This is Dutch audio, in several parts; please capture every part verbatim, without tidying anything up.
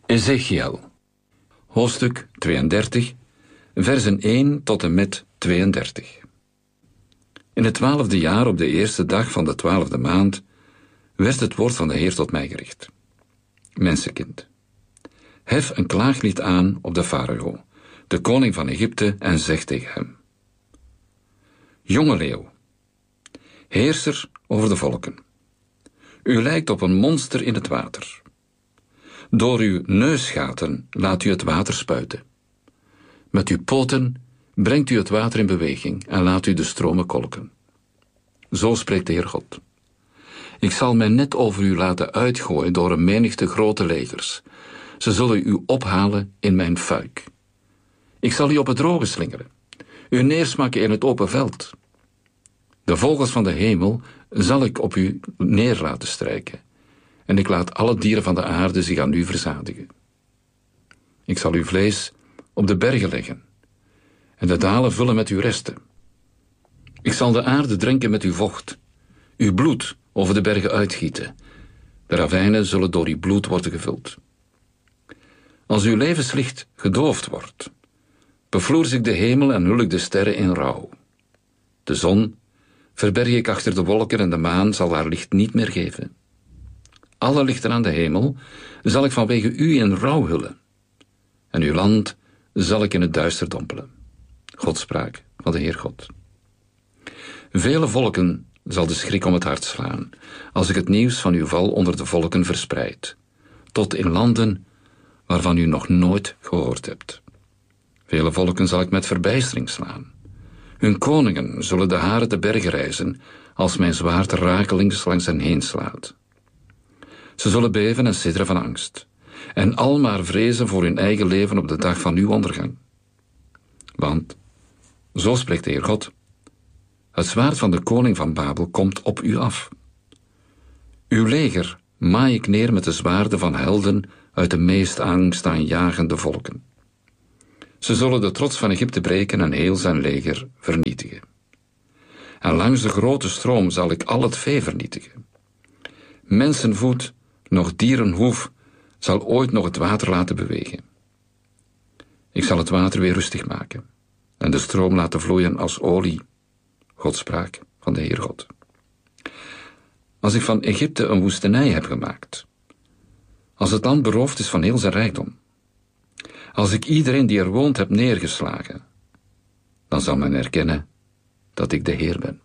Ezechiel, hoofdstuk tweeëndertig, versen één tot en met tweeëndertig. In het twaalfde jaar, op de eerste dag van de twaalfde maand, werd het woord van de Heer tot mij gericht. Mensenkind, hef een klaaglied aan op de farao, de koning van Egypte, en zeg tegen hem: Jonge leeuw, heerser over de volken, u lijkt op een monster in het water. Door uw neusgaten laat u het water spuiten. Met uw poten brengt u het water in beweging en laat u de stromen kolken. Zo spreekt de Heer God. Ik zal mijn net over u laten uitgooien door een menigte grote legers. Ze zullen u ophalen in mijn fuik. Ik zal u op het droge slingeren, u neersmakken in het open veld. De vogels van de hemel zal ik op u neer laten strijken, en ik laat alle dieren van de aarde zich aan u verzadigen. Ik zal uw vlees op de bergen leggen, en de dalen vullen met uw resten. Ik zal de aarde drenken met uw vocht, uw bloed over de bergen uitgieten. De ravijnen zullen door uw bloed worden gevuld. Als uw levenslicht gedoofd wordt, bevloers ik de hemel en hul ik de sterren in rouw. De zon verberg ik achter de wolken en de maan zal haar licht niet meer geven. Alle lichten aan de hemel zal ik vanwege u in rouw hullen, en uw land zal ik in het duister dompelen. God spraak van de Heer God. Vele volken zal de schrik om het hart slaan, als ik het nieuws van uw val onder de volken verspreid, tot in landen waarvan u nog nooit gehoord hebt. Vele volken zal ik met verbijstering slaan. Hun koningen zullen de haren te bergen reizen, als mijn zwaard rakelings langs hen heen slaat. Ze zullen beven en sidderen van angst, en al maar vrezen voor hun eigen leven op de dag van uw ondergang. Want, zo spreekt de Heer God, het zwaard van de koning van Babel komt op u af. Uw leger maai ik neer met de zwaarden van helden uit de meest angstaanjagende volken. Ze zullen de trots van Egypte breken en heel zijn leger vernietigen. En langs de grote stroom zal ik al het vee vernietigen. Mensenvoet, nog dierenhoef, zal ooit nog het water laten bewegen. Ik zal het water weer rustig maken en de stroom laten vloeien als olie. God spraak van de Heer God. Als ik van Egypte een woestenij heb gemaakt, als het land beroofd is van heel zijn rijkdom, als ik iedereen die er woont heb neergeslagen, dan zal men erkennen dat ik de Heer ben.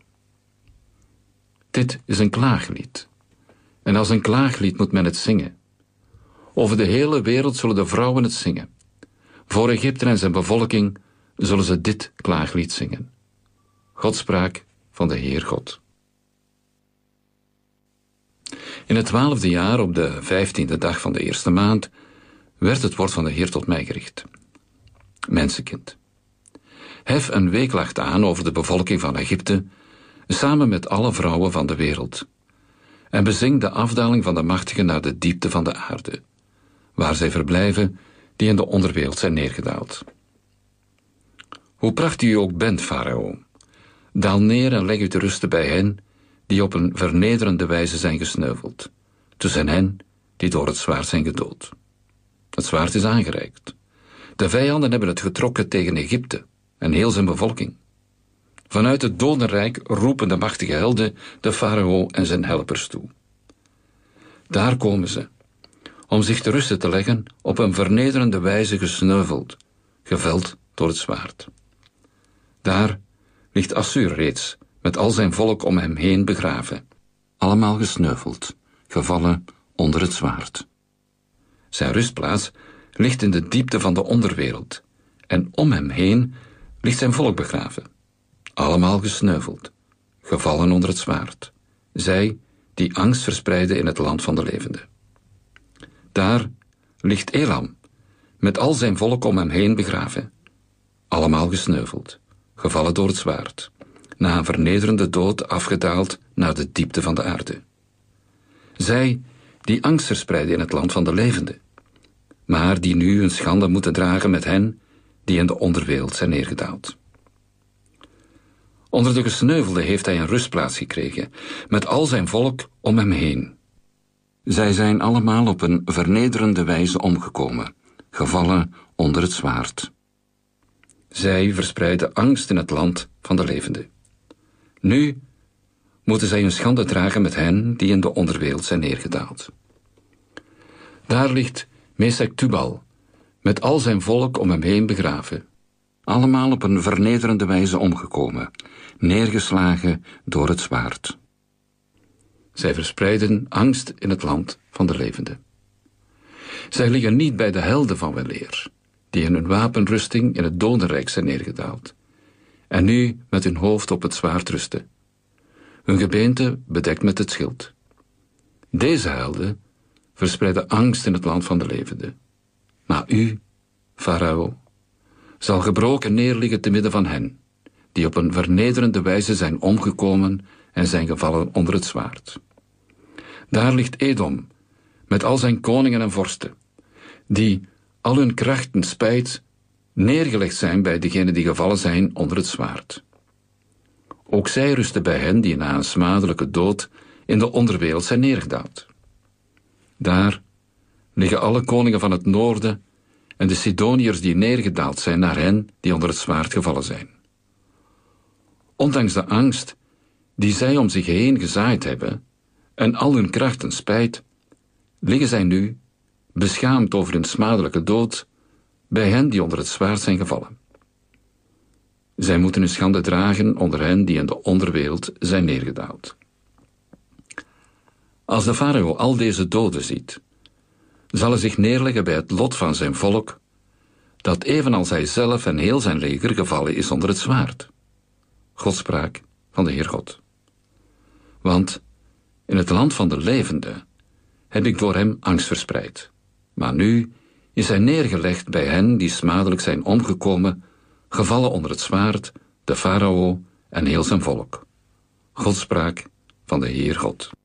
Dit is een klaaglied, en als een klaaglied moet men het zingen. Over de hele wereld zullen de vrouwen het zingen. Voor Egypte en zijn bevolking zullen ze dit klaaglied zingen. God spraak van de Heer God. In het twaalfde jaar, op de vijftiende dag van de eerste maand, werd het woord van de Heer tot mij gericht. Mensenkind, hef een weeklacht aan over de bevolking van Egypte, samen met alle vrouwen van de wereld, en bezing de afdaling van de machtigen naar de diepte van de aarde, waar zij verblijven die in de onderwereld zijn neergedaald. Hoe prachtig u ook bent, farao, daal neer en leg u te rusten bij hen die op een vernederende wijze zijn gesneuveld, tussen hen die door het zwaard zijn gedood. Het zwaard is aangereikt. De vijanden hebben het getrokken tegen Egypte en heel zijn bevolking. Vanuit het dodenrijk roepen de machtige helden de farao en zijn helpers toe. Daar komen ze, om zich te rusten te leggen, op een vernederende wijze gesneuveld, geveld door het zwaard. Daar ligt Assur reeds, met al zijn volk om hem heen begraven, allemaal gesneuveld, gevallen onder het zwaard. Zijn rustplaats ligt in de diepte van de onderwereld, en om hem heen ligt zijn volk begraven, allemaal gesneuveld, gevallen onder het zwaard, zij die angst verspreiden in het land van de levenden. Daar ligt Elam, met al zijn volk om hem heen begraven, allemaal gesneuveld, gevallen door het zwaard, na een vernederende dood afgedaald naar de diepte van de aarde. Zij die angst verspreiden in het land van de levenden, maar die nu hun schande moeten dragen met hen die in de onderwereld zijn neergedaald. Onder de gesneuvelden heeft hij een rustplaats gekregen, met al zijn volk om hem heen. Zij zijn allemaal op een vernederende wijze omgekomen, gevallen onder het zwaard. Zij verspreiden angst in het land van de levenden. Nu moeten zij hun schande dragen met hen die in de onderwereld zijn neergedaald. Daar ligt Mesek Tubal, met al zijn volk om hem heen begraven, allemaal op een vernederende wijze omgekomen, neergeslagen door het zwaard. Zij verspreiden angst in het land van de levenden. Zij liggen niet bij de helden van weleer, die in hun wapenrusting in het dodenrijk zijn neergedaald, en nu met hun hoofd op het zwaard rusten, hun gebeente bedekt met het schild. Deze helden verspreiden angst in het land van de levenden. Maar u, Farao, zal gebroken neerliggen te midden van hen, die op een vernederende wijze zijn omgekomen en zijn gevallen onder het zwaard. Daar ligt Edom, met al zijn koningen en vorsten, die al hun krachten spijt neergelegd zijn bij degenen die gevallen zijn onder het zwaard. Ook zij rusten bij hen die na een smadelijke dood in de onderwereld zijn neergedaald. Daar liggen alle koningen van het noorden en de Sidoniërs die neergedaald zijn naar hen die onder het zwaard gevallen zijn. Ondanks de angst die zij om zich heen gezaaid hebben en al hun krachten spijt, liggen zij nu, beschaamd over hun smadelijke dood, bij hen die onder het zwaard zijn gevallen. Zij moeten hun schande dragen onder hen die in de onderwereld zijn neergedaald. Als de farao al deze doden ziet, zal hij zich neerleggen bij het lot van zijn volk, dat evenals hij zelf en heel zijn leger gevallen is onder het zwaard. Godspraak van de Heer God. Want in het land van de levenden heb ik door hem angst verspreid, maar nu is hij neergelegd bij hen die smadelijk zijn omgekomen, gevallen onder het zwaard, de farao en heel zijn volk. Godspraak van de Heer God.